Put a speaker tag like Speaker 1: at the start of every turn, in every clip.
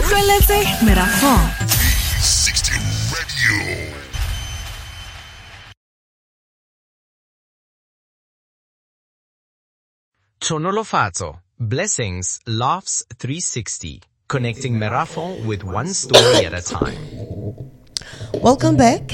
Speaker 1: utlweletse merafong
Speaker 2: 60 Radio.
Speaker 3: Chonolofatso, Blessings, Laughs 360, connecting Merafo with one story at a time.
Speaker 4: Welcome back.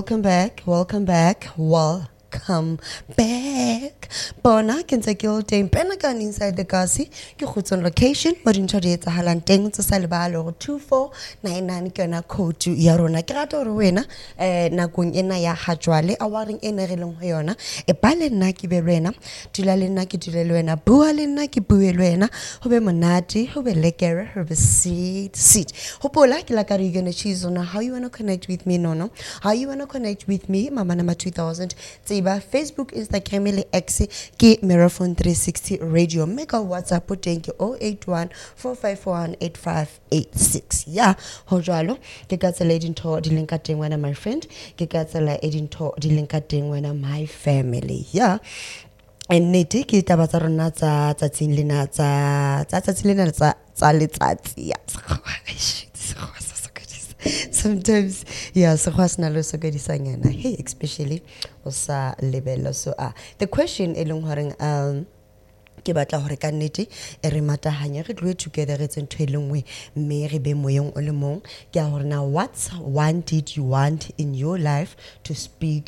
Speaker 4: Bona ke ntse ke o teng pena ka inside the kasi ke khutson location mo dintho di etsahalang teng tse sa lebalo go 2499 ke na code ya rona ke rata hore wena nakong ena ya hajwale awaring ena re leng ho yona e bale nna ke be lwena dula le nna ke dule le wena bua le nna ke bue le wena ho be monate ho be lekere ho be seat hopola ke la ka re gonna choose on how you want to connect with me no how you want to connect with me mama number 2000 tseba Facebook Instagram le X ke Merafon 360 Radio make a WhatsApp o teng ke 081 451 8586 ya ho jwalo ke ka tsela edintho di link ka teng wena my friend ke ka tsela edintho di link ka teng wena my family ya and nete ke taba tsa rona tsa tsatsing lena tsa letsatsi ya sometimes yeah so khasna lo so godisanyana hey especially osa lebelo so the question eleng horeng ke batla hore ka nnete e re matahanya re tloe together re tsentho elengwe mme re be moyeng o le mong ke a hore na what one did you want in your life to speak